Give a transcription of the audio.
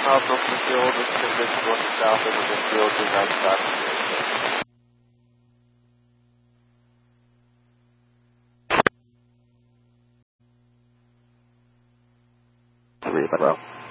south of the field, it's going south of the field, is outside. Well.